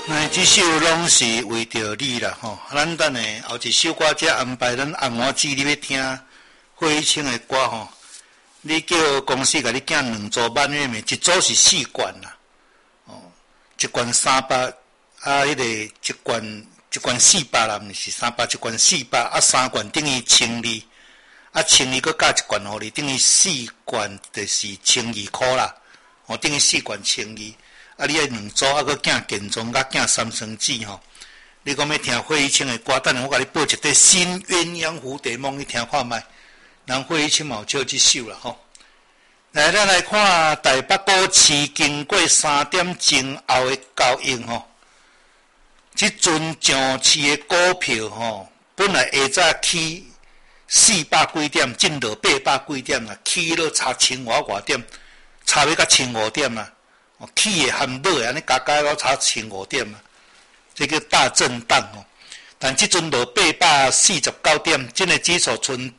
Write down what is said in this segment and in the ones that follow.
那这首拢是为着你啦吼，咱等下后一首歌则安排咱红花姊你要听费玉清的歌吼。你叫公司甲你寄2组满月面，一组是4罐啦，哦，一罐300，啊，迄个一罐400啦，毋是300，一罐400，啊，3罐等于1200，啊，1200佮加一罐互你，等于4罐就是1200块啦，哦，等于4罐1200。啊！你爱2组，啊，佮寄健装，甲寄3双纸吼。你讲要听费玉清的歌，等下我甲你播一块《新鸳鸯蝴蝶梦》，你听看卖。人费玉清嘛有唱这首啦吼。来，咱来看台北股市经过3点前后的交易吼。即阵上市的股票吼，本来下早起400几点，进到800几点啦，起了差1000外点，差要到1500点啦。起的含落的安尼加到差1500点啊，这个大震荡哦。但即阵落849点，这个指数剩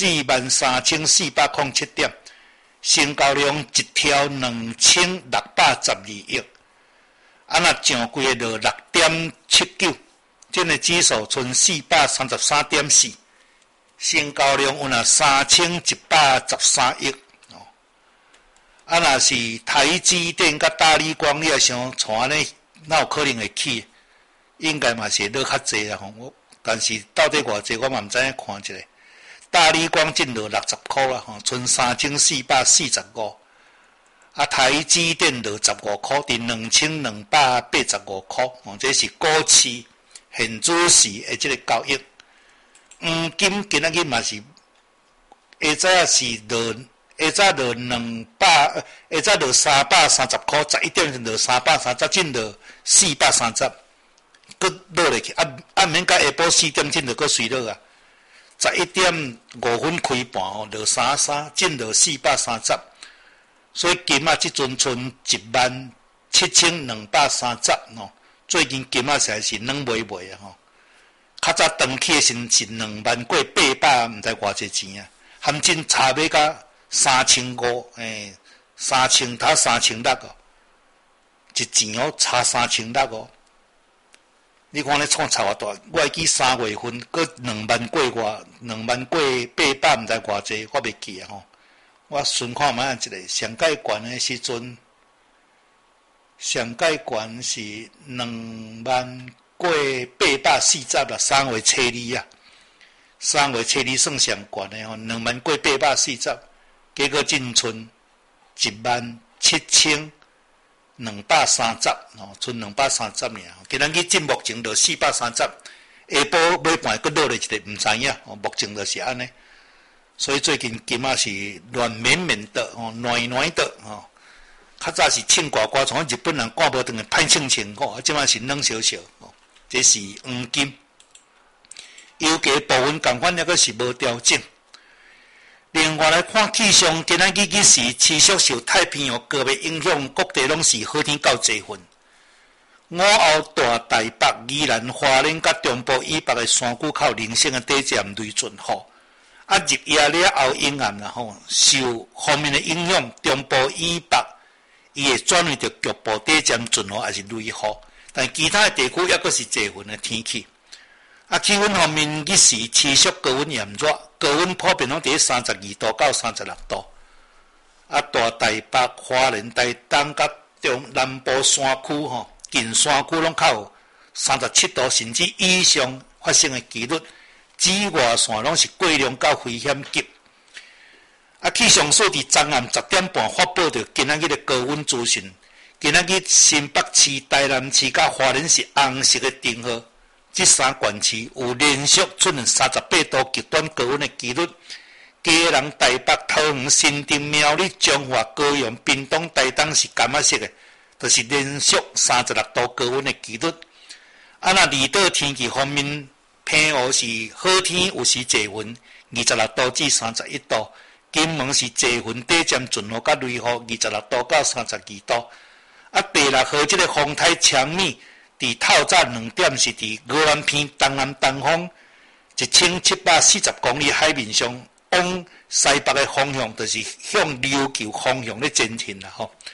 43407点，成交量1条2612亿。啊，若上季落6.79，这个指数剩433.4，成交量有若3113亿。啊，若是台积电甲大立光，你也想像安尼，哪有可能会起？应该嘛是落较济啦吼。但是到底偌济，我嘛毋知影看一下。大立光进落60块啦吼，剩3445。啊，台积电落15块，伫2285块。哦，这是股市现主时的这个交易。黄金今仔日嘛是下早是落。下早落200，下早落330块，11点落330，进落430，佮落落去，啊免甲下晡4点进落佮随落啊。11点5分开盘哦，落33，进落430，所以金啊，即阵剩17230哦。最近金啊实在是软袂袂啊吼。较早长起的是2万过800，毋知偌济钱啊，含真差要甲3500，3000他3600哦，一钱哦差3600哦。你看你创差偌大，我会记3月份佮2万过外，2万过800，毋知偌济，我袂记啊吼。我顺看卖一个上界悬的时阵，上界悬是2万过840啦，3月初2啊，3月初2算上悬的吼，2万过840。结果净存17230哦，剩230尔。今仔日目前就430，下晡尾盘佫落来一个，毋知影哦。目前就是安尼，所以最近金仔是乱绵绵的哦，软软的哦。较早是称呱呱，从日本人赶无断的歹称称哦，即摆是软烧烧哦。这是黄金，油价部分共款，抑佫是无调整。另外来看气象，今仔日日时持续受太平洋高压影响，各地拢是好天到济份。午后大台北、宜兰、花莲甲中部以北的山区靠零星的短暂雷阵雨。啊，入夜了后阴暗啦吼，受方面的影响，中部以北伊会转为着局部短暂阵雨，还是雷雨。但其他的地区抑佫是济份的天气。啊，气温方面，日时持续高温炎热，高温普遍拢伫32度到36度。啊，大台北、花莲、台东甲中南部山区吼，近山区拢较有37度甚至以上发生的几率。紫外线拢是过量到危险级。啊，气象所伫昨暗10点半发布着今仔日的高温资讯。今仔日新北市、台南市甲花莲是红色的灯号。这3县市有连续出现38度极端高温的几率，基隆、台北、桃园、新竹、苗栗、彰化、高雄、屏东、台东是甘仔色的，就是连续36度高温的几率。啊，那离岛天气方面，澎湖是好天，有时济云，26度至31度；金门是济云短暂阵雨甲雷雨，26度到32度。啊，第6号这个风台强密。伫透早2点是伫鹅銮鼻东南东方1740公里海面上，往西北的方向，就是向琉球方向咧前进啦吼。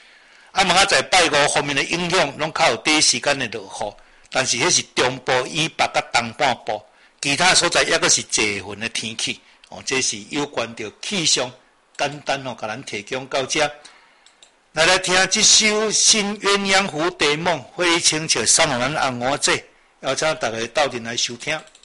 啊，明仔载拜五方面的影响，拢较有第一时间的落雨，但是迄是中部以北甲东半部，其他所在抑阁是侪云的天气。这是有关着气象，简单甲咱提供到这。来听这首《新鸳鸯蝴蝶梦》，火清笑送互咱红蚵仔，邀请大家斗阵来收听。